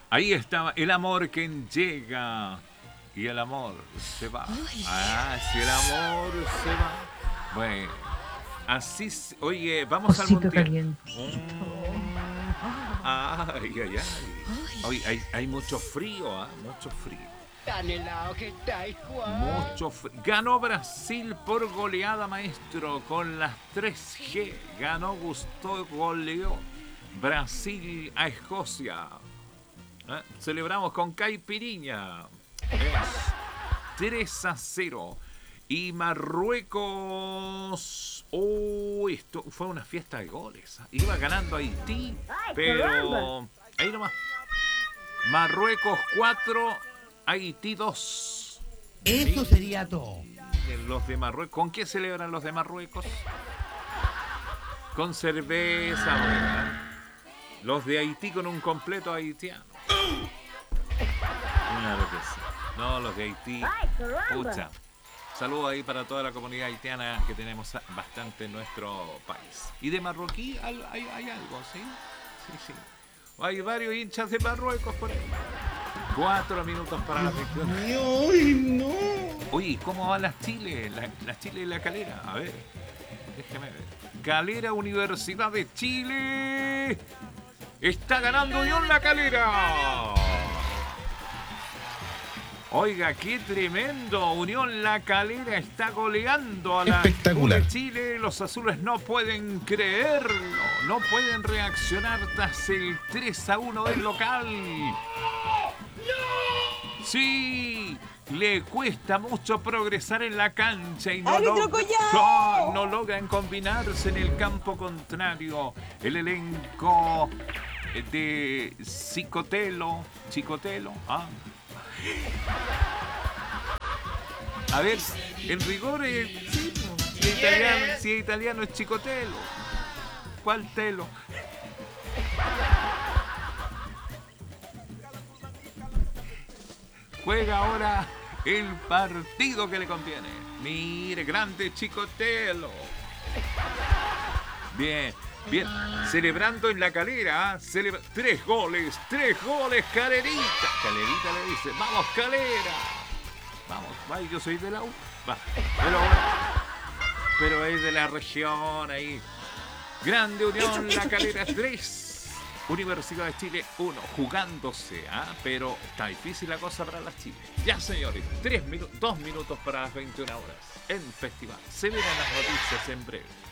Ahí estaba el amor que llega y el amor se va. Ah, si el amor se va. Bueno, así. Oye, vamos al Osito mundial. calientito. Ay, ay, ay. Hoy hay mucho frío, ¿ah? Mucho frío. Tan helado que está, Juan. Mucho frío. Ganó Brasil por goleada, maestro, con las 3G. Ganó, gustó, goleó Brasil a Escocia. Celebramos con caipirinha. Es 3-0. Y Marruecos. Uy, esto fue una fiesta de goles. Iba ganando Haití, pero ahí nomás. Marruecos 4, Haití 2. Eso sería todo. Los de Marruecos. ¿Con qué celebran los de Marruecos? Con cerveza, ¿verdad? Los de Haití con un completo haitiano. Claro que sí. No, los de Haití. Pucha. Saludos ahí para toda la comunidad haitiana que tenemos bastante en nuestro país. Y de marroquí hay algo, ¿sí? Sí, sí. Hay varios hinchas de Marruecos por ahí. 4 minutos para la victoria. ¡Ay, no! Oye, ¿cómo van las Chile? Las Chile y la Calera. A ver, déjeme ver. Calera, Universidad de Chile. Está ganando Unión La Calera. Oiga, qué tremendo. Unión La Calera está goleando a la Espectacular. de Chile. Los azules no pueden creerlo. No pueden reaccionar tras el 3-1 del local. Sí, le cuesta mucho progresar en la cancha y no logran combinarse en el campo contrario. El elenco de Chicotelo, ¿ah? A ver, en rigor, si es italiano es Chicotelo. ¿Cuál telo? Juega ahora el partido que le conviene. Mire, grande Chicotelo. Bien, bien. Celebrando en La Calera. 3 goles, Calerita. Calerita le dice, vamos Calera. Vamos, va, yo soy de la U. Va, pero es de la región ahí. Grande Unión La Calera 3. Universidad de Chile 1, jugándose, pero está difícil la cosa para las Chile. Ya, señores, 2 minutos para las 21 horas en Festival. Se verán las noticias en breve.